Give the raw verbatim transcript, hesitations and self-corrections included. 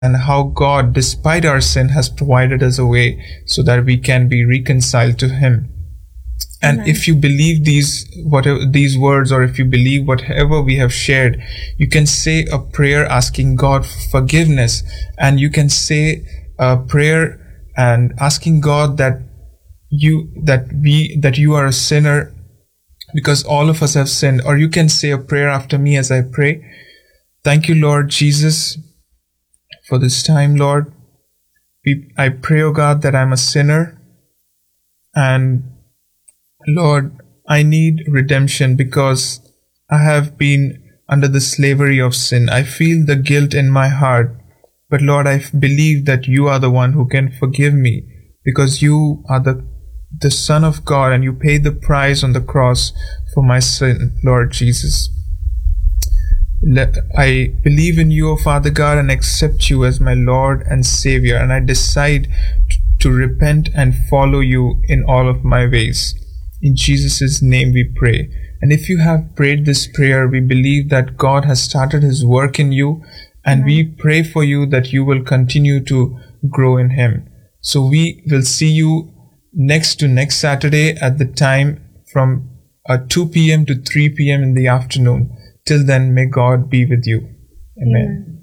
and how God, despite our sin, has provided us a way so that we can be reconciled to Him. And Amen. if you believe these whatever these words, or if you believe whatever we have shared, you can say a prayer asking God for forgiveness, and you can say a prayer and asking God that you that we that you are a sinner, because all of us have sinned. Or you can say a prayer after me as I pray. Thank you, Lord Jesus, for this time, Lord. We, I pray, oh God, that I'm a sinner, and Lord, I need redemption because I have been under the slavery of sin. I feel the guilt in my heart, but Lord, I believe that you are the one who can forgive me, because you are the the Son of God, and you paid the price on the cross for my sin, Lord Jesus. Let, I believe in you, O Father God, and accept you as my Lord and Savior, and I decide t- to repent and follow you in all of my ways. In Jesus' name we pray. And if you have prayed this prayer, we believe that God has started His work in you, and we pray for you that you will continue to grow in Him. So we will see you next to next Saturday at the time from uh, two p.m. to three p.m. in the afternoon. Till then, may God be with you. Amen. Amen.